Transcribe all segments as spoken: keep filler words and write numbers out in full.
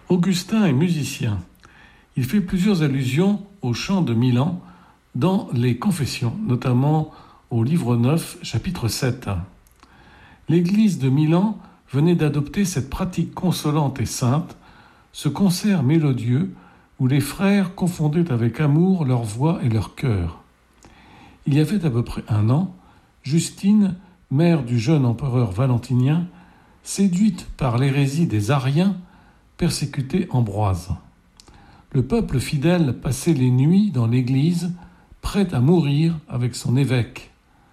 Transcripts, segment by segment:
Augustin est musicien. Il fait plusieurs allusions au chant de Milan dans les Confessions, notamment au livre neuf, chapitre sept. L'Église de Milan venait d'adopter cette pratique consolante et sainte, ce concert mélodieux où les frères confondaient avec amour leur voix et leur cœur. Il y avait à peu près un an, Justine, mère du jeune empereur Valentinien, séduite par l'hérésie des Ariens, persécutait Ambroise. Le peuple fidèle passait les nuits dans l'église, prêt à mourir avec son évêque.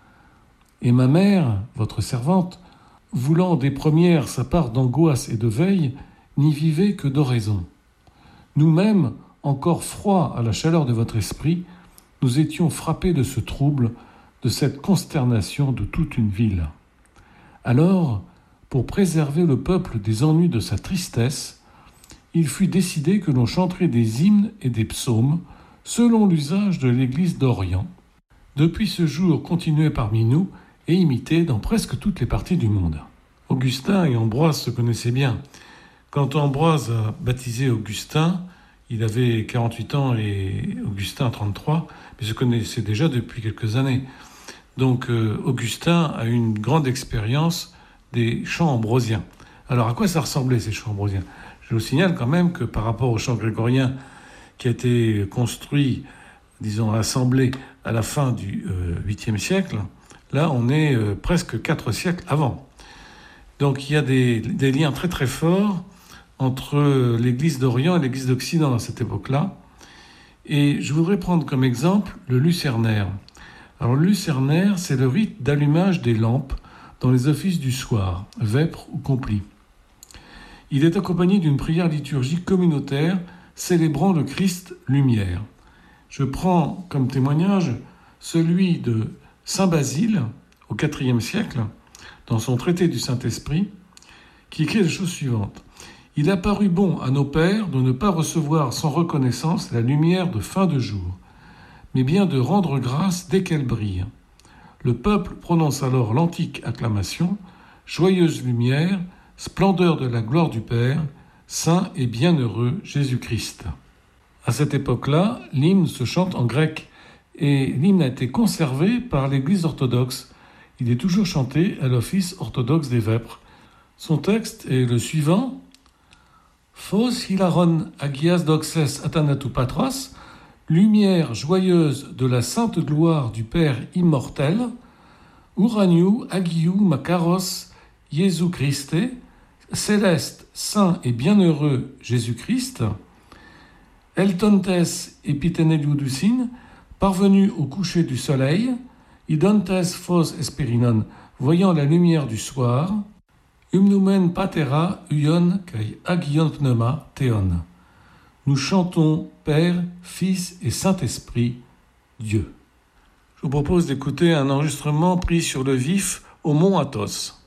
Et ma mère, votre servante, voulant des premières sa part d'angoisse et de veille, n'y vivait que d'oraison. Nous-mêmes, encore froids à la chaleur de votre esprit, nous étions frappés de ce trouble, de cette consternation de toute une ville. Alors, pour préserver le peuple des ennuis de sa tristesse, il fut décidé que l'on chanterait des hymnes et des psaumes selon l'usage de l'Église d'Orient, depuis ce jour continué parmi nous et imité dans presque toutes les parties du monde. Augustin et Ambroise se connaissaient bien. Quand Ambroise a baptisé Augustin, il avait quarante-huit ans et Augustin trente-trois, mais se connaissaient déjà depuis quelques années. Donc euh, Augustin a une grande expérience des chants ambrosiens. Alors à quoi ça ressemblait ces chants ambrosiens ? Je vous signale quand même que par rapport au chant grégorien qui a été construit, disons assemblé à la fin du euh, huitième siècle, là on est euh, presque quatre siècles avant. Donc il y a des, des liens très très forts entre l'Église d'Orient et l'Église d'Occident dans cette époque-là. Et je voudrais prendre comme exemple le lucernaire. Alors le lucernaire, c'est le rite d'allumage des lampes dans les offices du soir, vêpres ou complis. Il est accompagné d'une prière liturgique communautaire célébrant le Christ lumière. Je prends comme témoignage celui de saint Basile au quatrième siècle, dans son traité du Saint-Esprit, qui écrit la chose suivante. « Il a paru bon à nos pères de ne pas recevoir sans reconnaissance la lumière de fin de jour, mais bien de rendre grâce dès qu'elle brille. Le peuple prononce alors l'antique acclamation, joyeuse lumière, splendeur de la gloire du Père, saint et bienheureux Jésus-Christ. » À cette époque-là, l'hymne se chante en grec, et l'hymne a été conservé par l'Église orthodoxe. Il est toujours chanté à l'office orthodoxe des vêpres. Son texte est le suivant. Phos hilaron agias doxes athanatu patros, lumière joyeuse de la sainte gloire du Père immortel, uraniu agiu makaros Jésus Christe, céleste, saint et bienheureux Jésus-Christ, eltontes epiteneliudusin, parvenu au coucher du soleil, idontes phos esperinon, voyant la lumière du soir, umnumen patera uion kai agion pneuma theon. Nous chantons Père, Fils et Saint-Esprit, Dieu. Je vous propose d'écouter un enregistrement pris sur le vif au mont Athos.